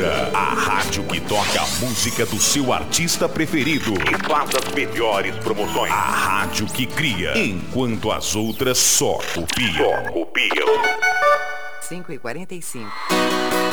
Cultura, a rádio que toca a música do seu artista preferido e faz as melhores promoções. A rádio que cria, enquanto as outras só copiam. 5h45.